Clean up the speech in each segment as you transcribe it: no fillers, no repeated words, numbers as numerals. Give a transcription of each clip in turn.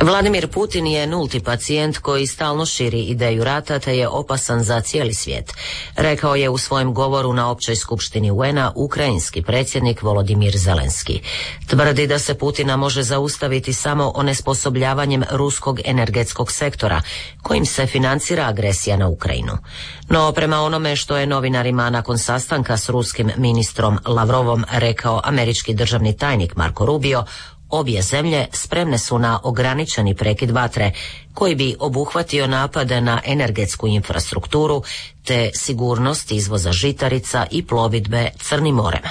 Vladimir Putin je nulti pacijent koji stalno širi ideju rata te je opasan za cijeli svijet, rekao je u svojem govoru na općoj skupštini UN-a ukrajinski predsjednik Volodimir Zelenski. Tvrdi da se Putina može zaustaviti samo onesposobljavanjem ruskog energetskog sektora, kojim se financira agresija na Ukrajinu. No, prema onome što je novinarima nakon sastanka s ruskim ministrom Lavrovom rekao američki državni tajnik Marco Rubio, obje zemlje spremne su na ograničeni prekid vatre koji bi obuhvatio napade na energetsku infrastrukturu te sigurnost izvoza žitarica i plovidbe Crnim morem.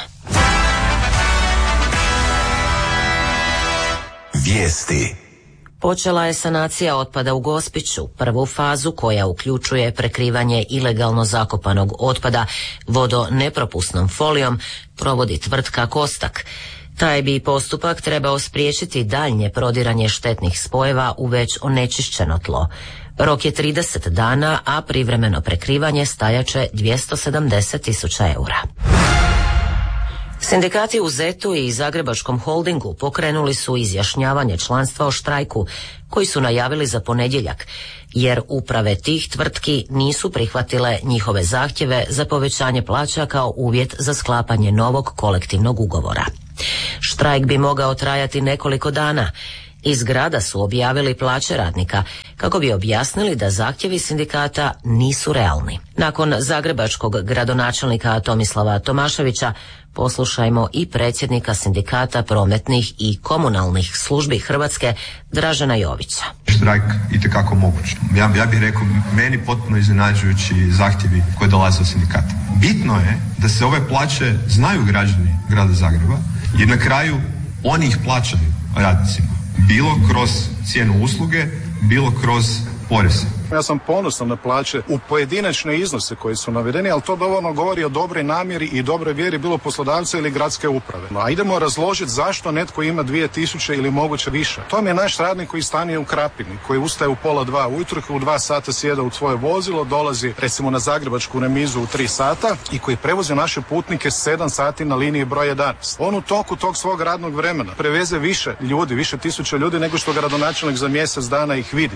Vijesti. Počela je sanacija otpada u Gospiću, prvu fazu koja uključuje prekrivanje ilegalno zakopanog otpada vodonepropusnom folijom provodi tvrtka Kostak. Taj bi postupak trebao spriječiti daljnje prodiranje štetnih spojeva u već onečišćeno tlo. Rok je 30 dana, a privremeno prekrivanje stajaće 270.000 eura. Sindikati u ZET-u i Zagrebačkom holdingu pokrenuli su izjašnjavanje članstva o štrajku koji su najavili za ponedjeljak, jer uprave tih tvrtki nisu prihvatile njihove zahtjeve za povećanje plaća kao uvjet za sklapanje novog kolektivnog ugovora. Štrajk bi mogao trajati nekoliko dana. Iz grada su objavili plaće radnika kako bi objasnili da zahtjevi sindikata nisu realni. Nakon zagrebačkog gradonačelnika Tomislava Tomaševića poslušajmo i predsjednika sindikata prometnih i komunalnih službi Hrvatske Dražena Jovića. Štrajk itekako moguć. Ja bih rekao, meni potpuno iznenađujući zahtjevi koji dolaze od sindikata. Bitno je da se ove plaće znaju građani grada Zagreba, jer na kraju oni ih plaćaju radnicima. Bilo kroz cijenu usluge, bilo kroz poreze. Ja sam ponosan na plaće u pojedinačne iznose koji su navedeni, ali to dovoljno govori o dobroj namjeri i dobroj vjeri bilo poslodavca ili gradske uprave. No, a idemo razložiti zašto netko ima 2000 ili moguće više. To mi je naš radnik koji stanuje u Krapini, koji ustaje u 1:30 ujutro, koji u 2 sata sjeda u svoje vozilo, dolazi recimo na Zagrebačku remizu u 3 sata i koji prevozi naše putnike 7 sati na liniji broj 11. On u toku tog svog radnog vremena preveze više ljudi, više tisuća ljudi nego što gradonačelnik za mjesec dana ih vidi.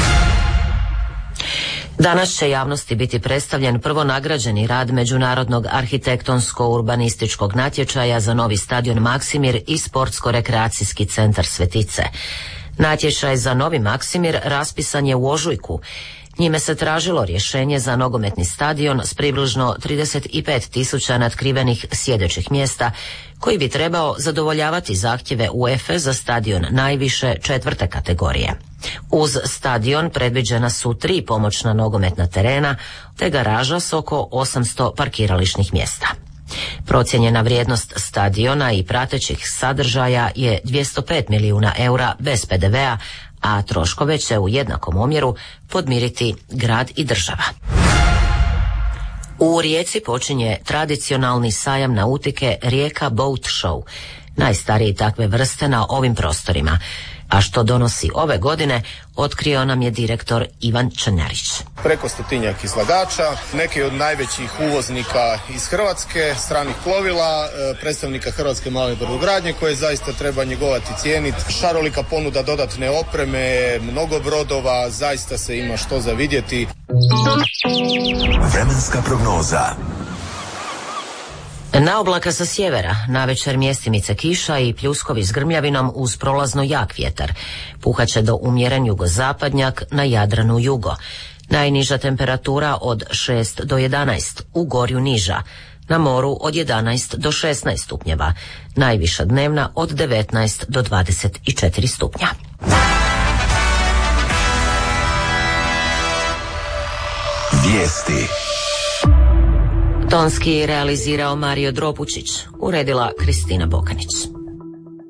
Danas će javnosti biti predstavljen prvo nagrađeni rad Međunarodnog arhitektonsko-urbanističkog natječaja za novi stadion Maksimir i Sportsko-rekreacijski centar Svetice. Natječaj za novi Maksimir raspisan je u ožujku. Njime se tražilo rješenje za nogometni stadion s približno 35.000 natkrivenih sjedećih mjesta, koji bi trebao zadovoljavati zahtjeve UEFA za stadion najviše 4. kategorije. Uz stadion predviđena su 3 pomoćna nogometna terena te garaža s oko 800 parkirališnih mjesta. Procijenjena vrijednost stadiona i pratećih sadržaja je 205 milijuna eura bez PDV-a, a troškove će u jednakom omjeru podmiriti grad i država. U Rijeci počinje tradicionalni sajam nautike Rijeka Boat Show, najstariji takve vrste na ovim prostorima. A što donosi ove godine, otkrio nam je direktor Ivan Črnjarić. Preko 100 izlagača, neki od najvećih uvoznika iz Hrvatske, stranih plovila, predstavnika Hrvatske male brodogradnje koje zaista treba njegovati i cijeniti. Šarolika ponuda dodatne opreme, mnogo brodova, zaista se ima što za vidjeti. Vremenska prognoza. Na oblaka sa sjevera, navečer mjestimice kiša i pljuskovi s grmljavinom uz prolazno jak vjetar. Puhaće do umjeren jugozapadnjak, na Jadranu jugo. Najniža temperatura od 6 do 11, u Gorju niža. Na moru od 11 do 16 stupnjeva. Najviša dnevna od 19 do 24 stupnja. Vijesti. Tonski realizirao Mario Dropučić, uredila Kristina Bokanić.